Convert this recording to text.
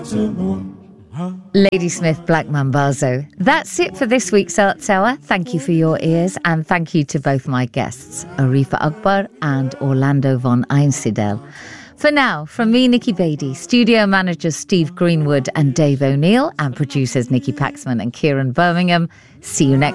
Ladysmith Black Mambazo. That's it for this week's Arts Hour. Thank you for your ears, and thank you to both my guests, Arifa Akbar and Orlando von Einsiedel. For now, from me, Nikki Beattie, studio managers Steve Greenwood and Dave O'Neill, and producers Nikki Paxman and Kieran Birmingham, see you next